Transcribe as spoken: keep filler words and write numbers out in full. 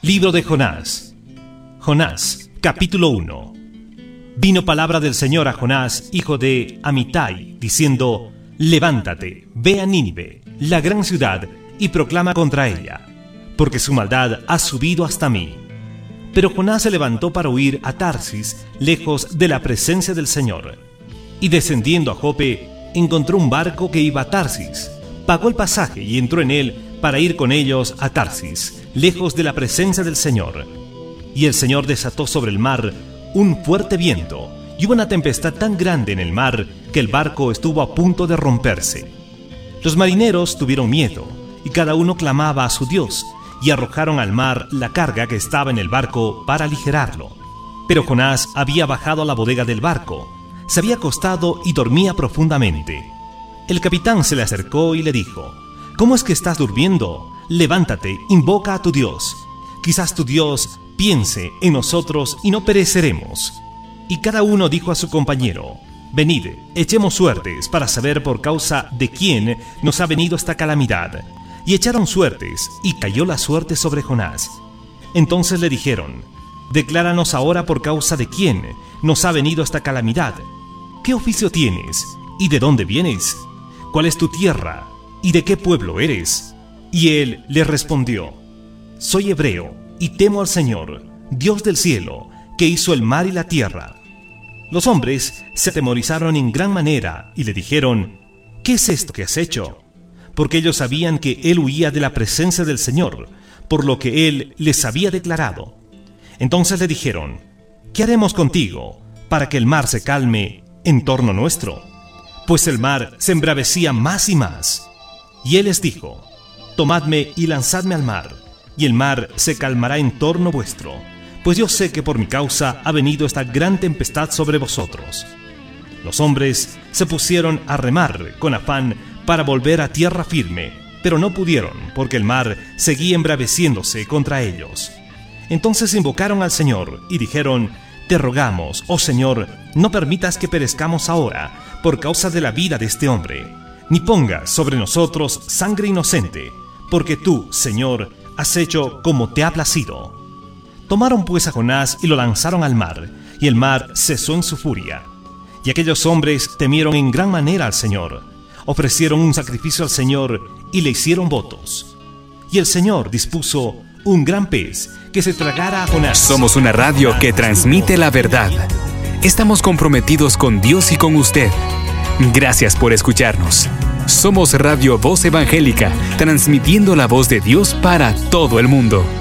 Libro de Jonás. Jonás, capítulo uno. Vino palabra del Señor a Jonás, hijo de Amitai, diciendo: Levántate, ve a Nínive, la gran ciudad, y proclama contra ella, porque su maldad ha subido hasta mí. Pero Jonás se levantó para huir a Tarsis, lejos de la presencia del Señor. Y descendiendo a Jope, encontró un barco que iba a Tarsis. Pagó el pasaje y entró en él para ir con ellos a Tarsis, lejos de la presencia del Señor. Y el Señor desató sobre el mar un fuerte viento, y hubo una tempestad tan grande en el mar que el barco estuvo a punto de romperse. Los marineros tuvieron miedo, y cada uno clamaba a su Dios, y arrojaron al mar la carga que estaba en el barco para aligerarlo. Pero Jonás había bajado a la bodega del barco, se había acostado y dormía profundamente. El capitán se le acercó y le dijo: ¿Cómo es que estás durmiendo? Levántate, invoca a tu Dios. Quizás tu Dios piense en nosotros y no pereceremos. Y cada uno dijo a su compañero: Venid, echemos suertes para saber por causa de quién nos ha venido esta calamidad. Y echaron suertes, y cayó la suerte sobre Jonás. Entonces le dijeron: Decláranos ahora por causa de quién nos ha venido esta calamidad. ¿Qué oficio tienes? ¿Y de dónde vienes? ¿Cuál es tu tierra? ¿Y de qué pueblo eres? Y él le respondió: Soy hebreo, y temo al Señor, Dios del cielo, que hizo el mar y la tierra. Los hombres se atemorizaron en gran manera, y le dijeron: ¿Qué es esto que has hecho? Porque ellos sabían que él huía de la presencia del Señor, por lo que él les había declarado. Entonces le dijeron: ¿Qué haremos contigo, para que el mar se calme en torno nuestro? Pues el mar se embravecía más y más. Y él les dijo: Tomadme y lanzadme al mar, y el mar se calmará en torno vuestro, pues yo sé que por mi causa ha venido esta gran tempestad sobre vosotros. Los hombres se pusieron a remar con afán para volver a tierra firme, pero no pudieron, porque el mar seguía embraveciéndose contra ellos. Entonces invocaron al Señor y dijeron: Te rogamos, oh Señor, no permitas que perezcamos ahora por causa de la vida de este hombre, ni pongas sobre nosotros sangre inocente, porque tú, Señor, has hecho como te ha placido. Tomaron pues a Jonás y lo lanzaron al mar, y el mar cesó en su furia. Y aquellos hombres temieron en gran manera al Señor, ofrecieron un sacrificio al Señor y le hicieron votos. Y el Señor dispuso un gran pez que se tragara a Jonás. Somos una radio que transmite la verdad. Estamos comprometidos con Dios y con usted. Gracias por escucharnos. Somos Radio Voz Evangélica, transmitiendo la voz de Dios para todo el mundo.